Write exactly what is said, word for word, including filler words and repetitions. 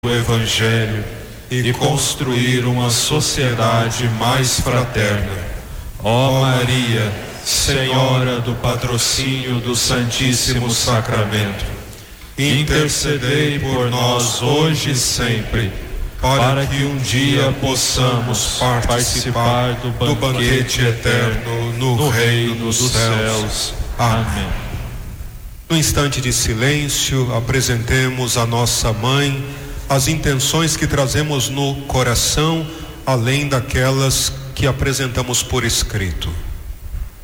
o Evangelho e construir uma sociedade mais fraterna. Ó Maria, Senhora do patrocínio do Santíssimo Sacramento, intercedei por nós hoje e sempre, para que um dia possamos participar do banquete eterno no reino dos céus. Amém. No instante de silêncio, apresentemos a nossa Mãe as intenções que trazemos no coração, além daquelas que apresentamos por escrito.